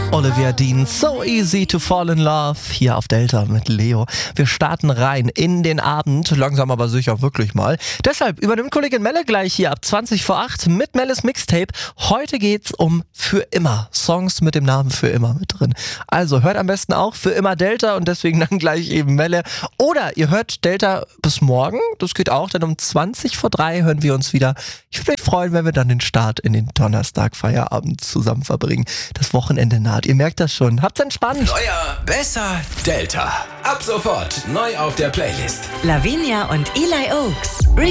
Olivia Dean, So Easy to Fall in Love, hier auf Delta mit Leo. Wir starten rein in den Abend, langsam aber sicher wirklich mal. Deshalb übernimmt Kollegin Melle gleich hier ab 20 vor 8 mit Melles Mixtape. Heute geht's um Für immer. Songs mit dem Namen Für immer mit drin. Also hört am besten auch Für immer Delta und deswegen dann gleich eben Melle. Oder ihr hört Delta bis morgen, das geht auch, denn um 20 vor 3 hören wir uns wieder. Ich würde mich freuen, wenn wir dann den Start in den Donnerstag Feierabend zusammen verbringen. Das Wochenende naht. Ihr merkt das schon. Habt's entspannt. Neuer, besser, Delta. Ab sofort neu auf der Playlist. Lavinia und Eli Oaks.